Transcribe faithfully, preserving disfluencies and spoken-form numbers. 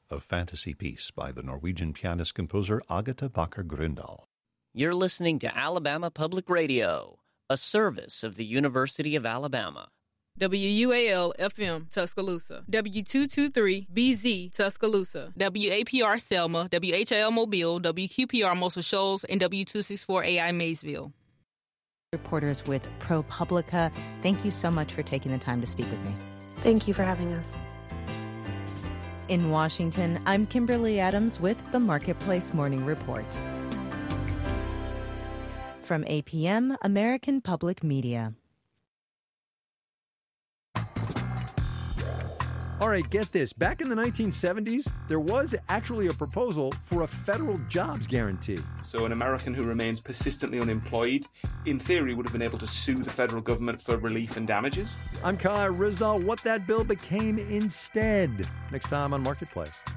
of Fantasy Peace by the Norwegian pianist-composer Agatha Bakker-Grøndal. You're listening to Alabama Public Radio, a service of the University of Alabama. W U A L F M Tuscaloosa, W two twenty-three B Z Tuscaloosa, W A P R Selma, W H L Mobile, W Q P R Muscle Shoals, and W two sixty-four A I Maysville. Reporters with ProPublica, thank you so much for taking the time to speak with me. Thank you for having us. In Washington, I'm Kimberly Adams with the Marketplace Morning Report. From A P M, American Public Media. All right, get this. Back in the nineteen seventies, there was actually a proposal for a federal jobs guarantee. So an American who remains persistently unemployed, in theory, would have been able to sue the federal government for relief and damages. I'm Kyle Rizdal. What that bill became instead. Next time on Marketplace.